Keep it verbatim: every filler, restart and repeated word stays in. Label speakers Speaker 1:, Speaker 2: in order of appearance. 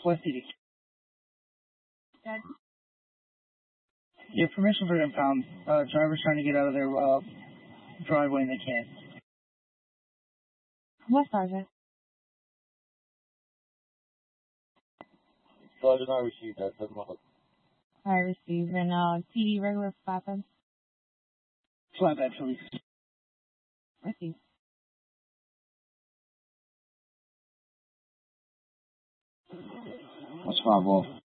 Speaker 1: West City.
Speaker 2: Dad.
Speaker 1: Your permission for impound. Uh, driver's trying to get out of their uh, driveway and they can't.
Speaker 2: What sergeant?
Speaker 3: Sergeant, I received that. seven o'clock.
Speaker 2: I received. And uh, T D regular flatbed.
Speaker 1: Flatbed, please.
Speaker 2: Received.
Speaker 4: What's five off?